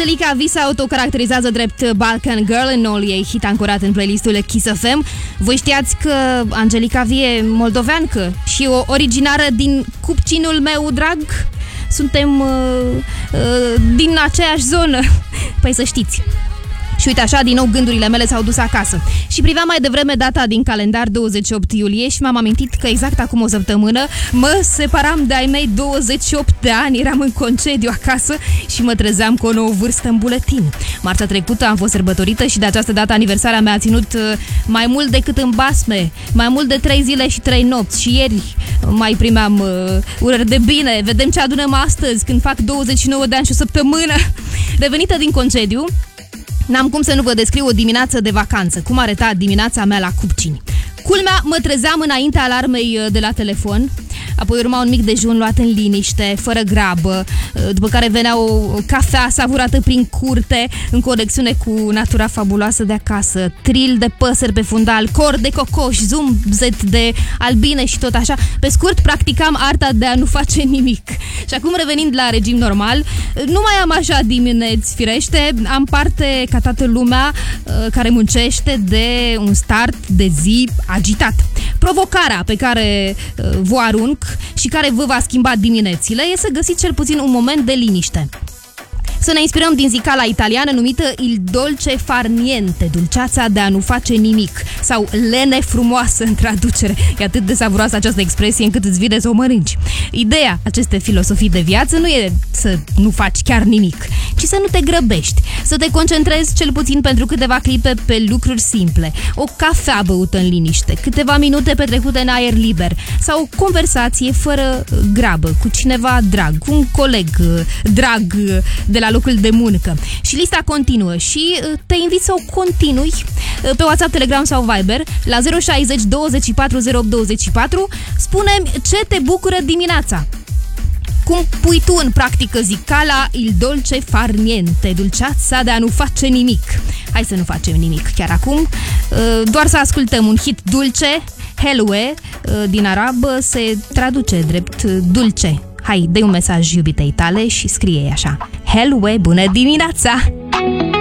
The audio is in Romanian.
Angelica V se autocaracterizează drept Balkan Girl în noul ei hit ancorat în playlistul Kiss FM. Voi știați că Angelica V e moldoveancă și o originară din Cupcinul meu drag? Suntem din aceeași zonă. Păi să știți. Și uite așa, din nou gândurile mele s-au dus acasă. Și priveam mai devreme data din calendar, 28 iulie, și m-am amintit că exact acum o săptămână mă separam de ai mei 28 de ani, eram în concediu acasă și mă trezeam cu o nouă vârstă în buletin. Marțea trecută am fost sărbătorită și de această dată aniversarea mea a ținut mai mult decât în basme, mai mult de 3 zile și 3 nopți. Și ieri mai primeam urări de bine. Vedem ce adunăm astăzi, când fac 29 de ani și o săptămână. Revenită din concediu, n-am cum să nu vă descriu o dimineață de vacanță, cum arăta dimineața mea la Cupcini. Culmea, mă trezeam înaintea alarmei de la telefon, apoi urma un mic dejun luat în liniște, fără grabă, după care venea o cafea savurată prin curte, în conexiune cu natura fabuloasă de acasă, tril de păsări pe fundal, cor de cocoș, zumzet de albine și tot așa. Pe scurt, practicam arta de a nu face nimic. Și acum, revenind la regim normal, nu mai am așa dimineți firește, am parte ca toată lumea care muncește de un start de zi agitat. Provocarea pe care vă arunc și care vă va schimba diminețile e să găsiți cel puțin un moment de liniște. Să ne inspirăm din zicala italiană numită Il dolce far niente, dulceața de a nu face nimic, sau lene frumoasă în traducere. E atât de savuroasă această expresie încât îți vine să o mănânci. Ideea acestei filosofii de viață nu e să nu faci chiar nimic, ci să nu te grăbești, să te concentrezi cel puțin pentru câteva clipe pe lucruri simple, o cafea băută în liniște, câteva minute petrecute în aer liber sau o conversație fără grabă cu cineva drag, cu un coleg drag de la locul de muncă. Și lista continuă și te invit să o continui pe WhatsApp, Telegram sau Viber la 060 24 08 24. Spune-mi ce te bucură dimineața. Cum pui tu în practică zicala Il dolce far niente, dulceața de a nu face nimic. Hai să nu facem nimic chiar acum, doar să ascultăm un hit dulce. Helwe din arabă se traduce drept dulce. Hai, dă un mesaj iubitei tale și scrie așa: Helwe, bună dimineața!